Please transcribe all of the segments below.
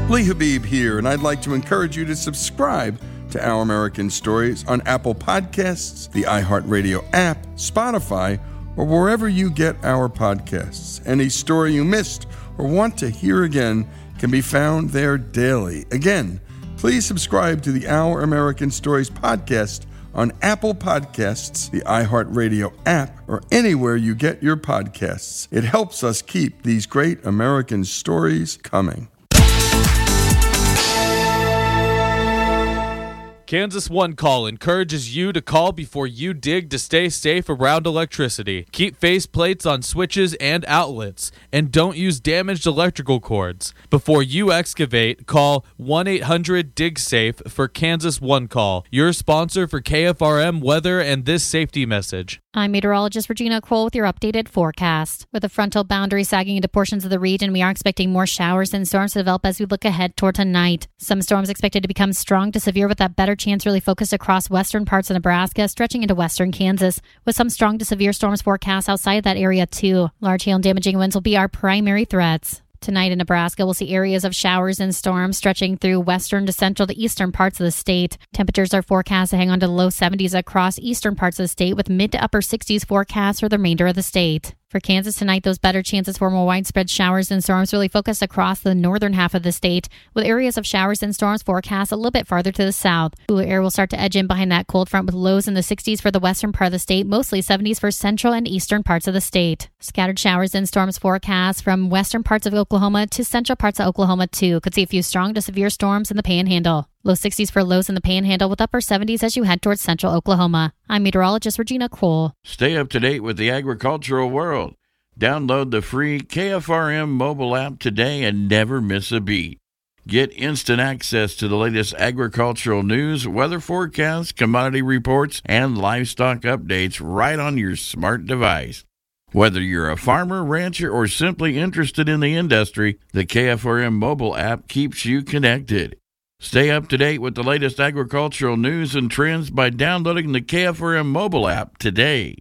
Lee Habib here, and I'd like to encourage you to subscribe to Our American Stories on Apple Podcasts, the iHeartRadio app, Spotify, or wherever you get our podcasts. Any story you missed or want to hear again can be found there daily. Again, please subscribe to the Our American Stories podcast on Apple Podcasts, the iHeartRadio app, or anywhere you get your podcasts. It helps us keep these great American stories coming. Kansas One Call encourages you to call before you dig to stay safe around electricity. Keep face plates on switches and outlets, and don't use damaged electrical cords. Before you excavate, call 1-800-DIG-SAFE for Kansas One Call, your sponsor for KFRM weather and this safety message. I'm meteorologist Regina Kroll with your updated forecast. With a frontal boundary sagging into portions of the region, we are expecting more showers and storms to develop as we look ahead toward tonight. Some storms expected to become strong to severe with that better chance really focused across western parts of Nebraska, stretching into western Kansas, with some strong to severe storms forecast outside of that area too. Large hail and damaging winds will be our primary threats. Tonight in Nebraska, we'll see areas of showers and storms stretching through western to central to eastern parts of the state. Temperatures are forecast to hang on to the low 70s across eastern parts of the state, with mid to upper 60s forecast for the remainder of the state. For Kansas tonight, those better chances for more widespread showers and storms really focus across the northern half of the state, with areas of showers and storms forecast a little bit farther to the south. Cooler air will start to edge in behind that cold front with lows in the 60s for the western part of the state, mostly 70s for central and eastern parts of the state. Scattered showers and storms forecast from western parts of Oklahoma to central parts of Oklahoma too. Could see a few strong to severe storms in the Panhandle. Low 60s for lows in the Panhandle with upper 70s as you head towards central Oklahoma. I'm meteorologist Regina Kroll. Stay up to date with the agricultural world. Download the free KFRM mobile app today and never miss a beat. Get instant access to the latest agricultural news, weather forecasts, commodity reports, and livestock updates right on your smart device. Whether you're a farmer, rancher, or simply interested in the industry, the KFRM mobile app keeps you connected. Stay up to date with the latest agricultural news and trends by downloading the KFRM mobile app today.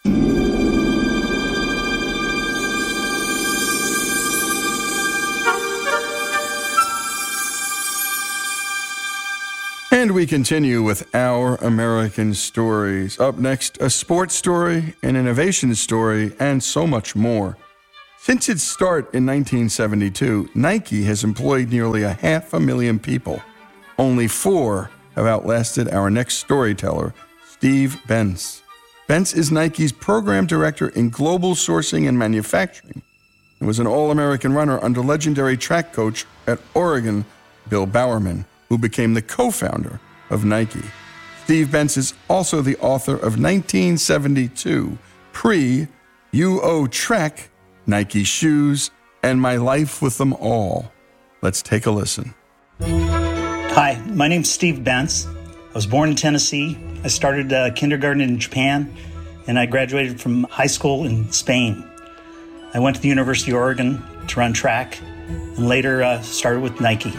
And we continue with Our American Stories. Up next, a sports story, an innovation story, and so much more. Since its start in 1972, Nike has employed nearly 500,000 people. Only 4 have outlasted our next storyteller, Steve Bentz. Bentz is Nike's program director in global sourcing and manufacturing and was an All-American runner under legendary track coach at Oregon, Bill Bowerman, who became the co-founder of Nike. Steve Bentz is also the author of 1972, Pre-UO Trek, Nike Shoes, and My Life with Them All. Let's take a listen. Hi, my name's Steve Bentz. I was born in Tennessee. I started kindergarten in Japan, and I graduated from high school in Spain. I went to the University of Oregon to run track, and later started with Nike.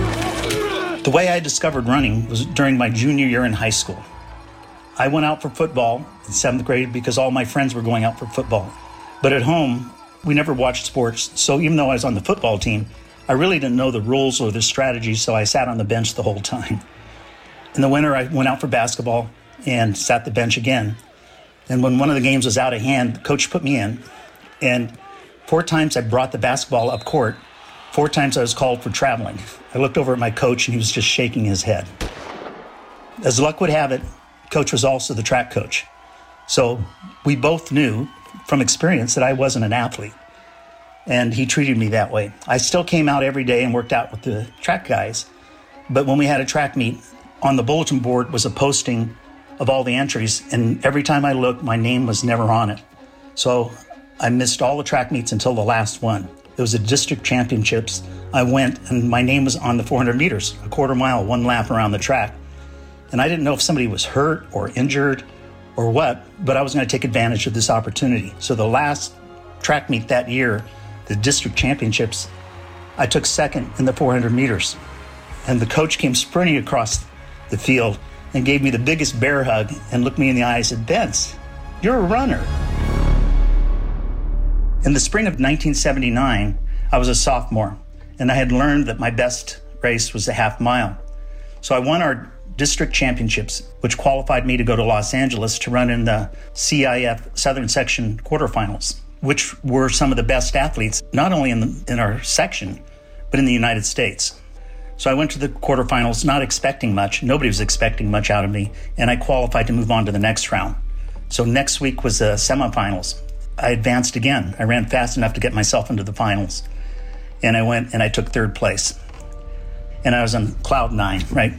The way I discovered running was during my junior year in high school. I went out for football in 7th grade because all my friends were going out for football. But at home, we never watched sports, so even though I was on the football team, I really didn't know the rules or the strategies, so I sat on the bench the whole time. In the winter, I went out for basketball and sat the bench again. And when one of the games was out of hand, the coach put me in, and 4 times I brought the basketball up court. 4 times I was called for traveling. I looked over at my coach, and he was just shaking his head. As luck would have it, coach was also the track coach. So we both knew from experience that I wasn't an athlete, and he treated me that way. I still came out every day and worked out with the track guys, but when we had a track meet, on the bulletin board was a posting of all the entries, and every time I looked, my name was never on it. So I missed all the track meets until the last one. It was the district championships. I went, and my name was on the 400 meters, a quarter mile, 1 lap around the track. And I didn't know if somebody was hurt or injured or what, but I was going to take advantage of this opportunity. So the last track meet that year, the district championships, I took 2nd in the 400 meters. And the coach came sprinting across the field and gave me the biggest bear hug and looked me in the eye and said, "Bentz, you're a runner." In the spring of 1979, I was a sophomore, and I had learned that my best race was a half mile. So I won our district championships, which qualified me to go to Los Angeles to run in the CIF Southern Section quarterfinals, which were some of the best athletes, not only in our section, but in the United States. So I went to the quarterfinals not expecting much. Nobody was expecting much out of me, and I qualified to move on to the next round. So next week was the semifinals. I advanced again. I ran fast enough to get myself into the finals. And I went and I took third place. And I was on cloud nine, right?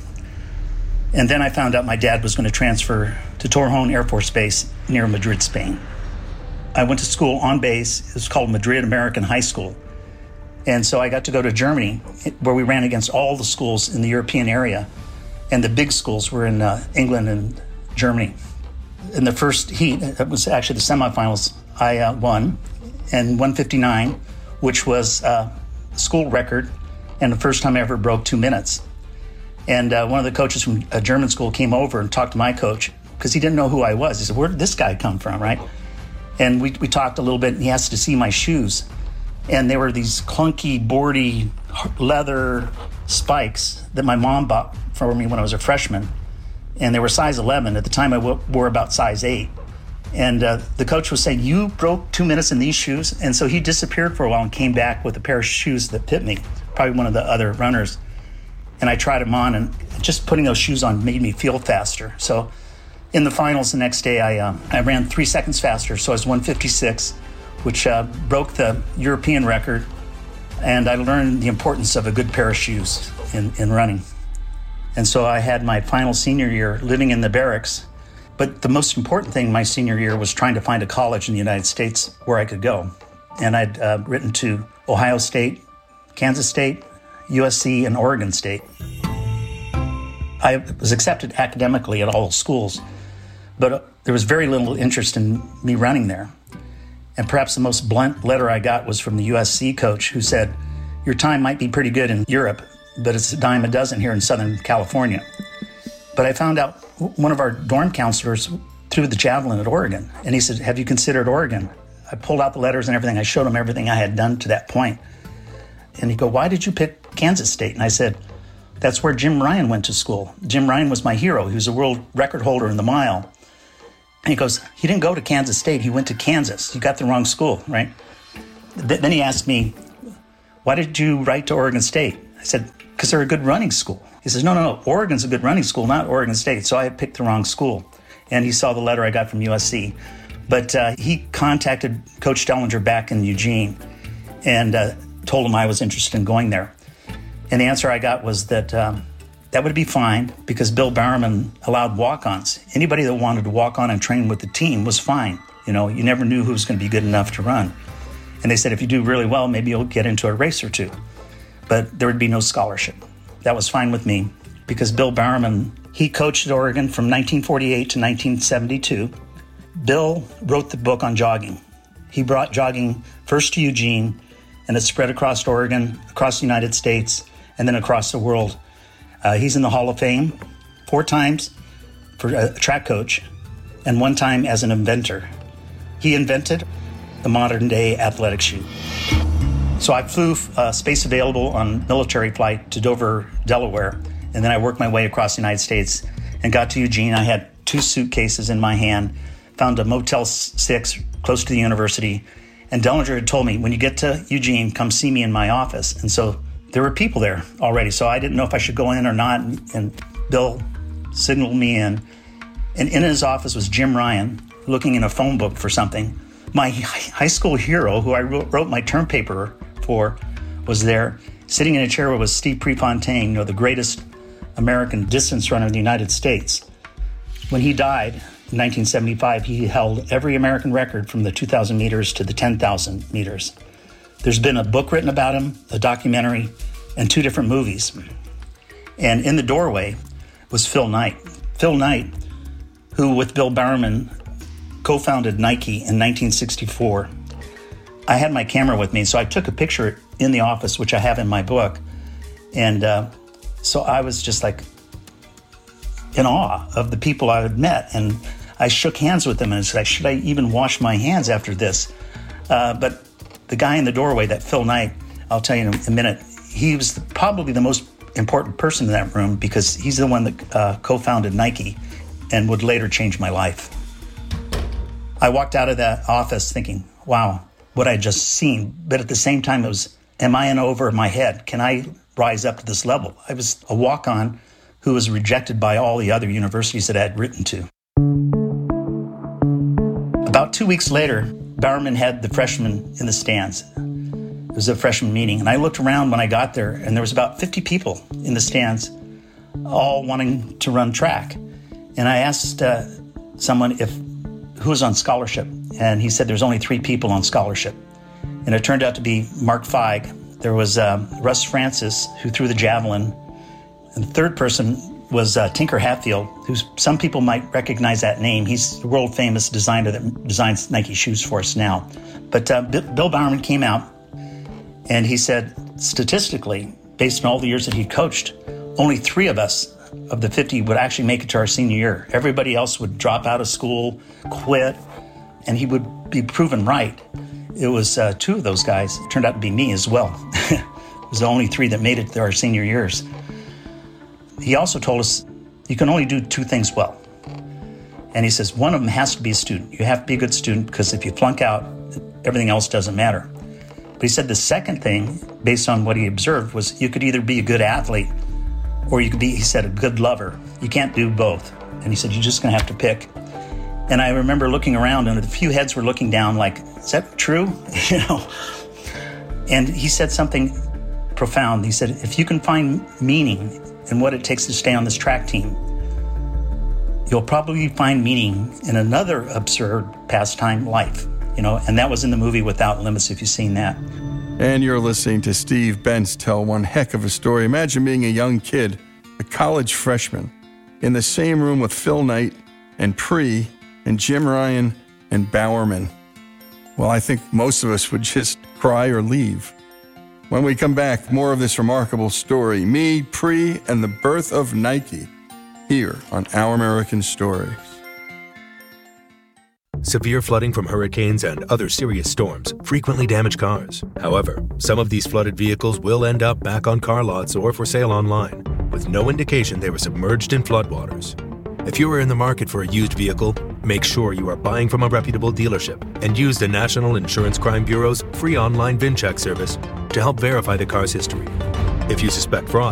And then I found out my dad was going to transfer to Torrejon Air Force Base near Madrid, Spain. I went to school on base. It was called Madrid American High School. And so I got to go to Germany, where we ran against all the schools in the European area. And the big schools were in England and Germany. In the first heat, it was actually the semifinals, I won in 1:59, which was a school record and the first time I ever broke 2 minutes. And one of the coaches from a German school came over and talked to my coach because he didn't know who I was. He said, "Where did this guy come from?" Right? And we talked a little bit, and he asked to see my shoes. And they were these clunky, boardy leather spikes that my mom bought for me when I was a freshman. And they were size 11. At the time, I wore about size 8. And the coach was saying, "You broke 2 minutes in these shoes?" And so he disappeared for a while and came back with a pair of shoes that fit me, probably one of the other runners. And I tried them on, and just putting those shoes on made me feel faster. So in the finals the next day, I ran 3 seconds faster. So I was 1:56, which broke the European record. And I learned the importance of a good pair of shoes in running. And so I had my final senior year living in the barracks. But the most important thing my senior year was trying to find a college in the United States where I could go. And I'd written to Ohio State, Kansas State, USC, and Oregon State. I was accepted academically at all schools, but there was very little interest in me running there. And perhaps the most blunt letter I got was from the USC coach, who said, "Your time might be pretty good in Europe, but it's a dime a dozen here in Southern California." But I found out one of our dorm counselors threw the javelin at Oregon, and he said, "Have you considered Oregon?" I pulled out the letters and everything. I showed him everything I had done to that point. And he'd go, "Why did you pick Kansas State?" And I said, "That's where Jim Ryan went to school. Jim Ryan was my hero. He was a world record holder in the mile." And he goes, "He didn't go to Kansas State. He went to Kansas. You got the wrong school, right?" Then he asked me, "Why did you write to Oregon State?" I said, "Because they're a good running school." He says, no, Oregon's a good running school, not Oregon State. So I picked the wrong school. And he saw the letter I got from USC. But he contacted Coach Dellinger back in Eugene and told him I was interested in going there. And the answer I got was that that would be fine because Bill Bowerman allowed walk-ons. Anybody that wanted to walk on and train with the team was fine. You know, you never knew who was going to be good enough to run. And they said, if you do really well, maybe you'll get into a race or two. But there would be no scholarship. That was fine with me because Bill Bowerman, he coached at Oregon from 1948 to 1972. Bill wrote the book on jogging. He brought jogging first to Eugene, and it spread across Oregon, across the United States, and then across the world. He's in the Hall of Fame 4 times for a track coach and 1 time as an inventor. He invented the modern-day athletic shoe. So I flew space available on military flight to Dover, Delaware, and then I worked my way across the United States and got to Eugene. I had 2 suitcases in my hand, found a Motel 6 close to the university, and Dellinger had told me, when you get to Eugene, come see me in my office. And so there were people there already, so I didn't know if I should go in or not, and Bill signaled me in. And in his office was Jim Ryan, looking in a phone book for something. My high school hero, who I wrote my term paper for, was there. Sitting in a chair was Steve Prefontaine, the greatest American distance runner in the United States. When he died in 1975, he held every American record from the 2,000 meters to the 10,000 meters. There's been a book written about him, a documentary, and 2 different movies. And in the doorway was Phil Knight. Phil Knight, who with Bill Bowerman co-founded Nike in 1964. I had my camera with me, so I took a picture in the office, which I have in my book. And so I was just like in awe of the people I had met. And I shook hands with them and said, should I even wash my hands after this? But the guy in the doorway, that Phil Knight, I'll tell you in a minute, he was probably the most important person in that room because he's the one that co-founded Nike and would later change my life. I walked out of that office thinking, wow, what I just seen. But at the same time, it was, am I in over my head? Can I rise up to this level? I was a walk-on who was rejected by all the other universities that I had written to. About 2 weeks later, Bowerman had the freshmen in the stands. It was a freshman meeting, and I looked around when I got there, and there was about 50 people in the stands, all wanting to run track. And I asked someone who was on scholarship, and he said there's only 3 people on scholarship. And it turned out to be Mark Feig. There was Russ Francis, who threw the javelin, and the third person was Tinker Hatfield, who some people might recognize that name. He's the world-famous designer that designs Nike shoes for us now. But Bill Bowerman came out, and he said, statistically, based on all the years that he'd coached, only 3 of us, of the 50, would actually make it to our senior year. Everybody else would drop out of school, quit, and he would be proven right. It was 2 of those guys. It turned out to be me as well. It was the only 3 that made it to our senior years. He also told us, you can only do 2 things well. And he says, one of them has to be a student. You have to be a good student because if you flunk out, everything else doesn't matter. But he said the second thing, based on what he observed, was you could either be a good athlete or you could be, he said, a good lover. You can't do both. And he said, you're just going to have to pick. And I remember looking around, and a few heads were looking down like, is that true? You know. And he said something profound. He said, if you can find meaning in what it takes to stay on this track team, you'll probably find meaning in another absurd pastime, life. You know, and that was in the movie Without Limits, if you've seen that. And you're listening to Steve Bentz tell one heck of a story. Imagine being a young kid, a college freshman, in the same room with Phil Knight and Pree and Jim Ryan and Bowerman. Well, I think most of us would just cry or leave. When we come back, more of this remarkable story, me, Pree, and the birth of Nike, here on Our American Stories. Severe flooding from hurricanes and other serious storms frequently damage cars. However, some of these flooded vehicles will end up back on car lots or for sale online, with no indication they were submerged in floodwaters. If you are in the market for a used vehicle, make sure you are buying from a reputable dealership and use the National Insurance Crime Bureau's free online VIN check service to help verify the car's history. If you suspect fraud,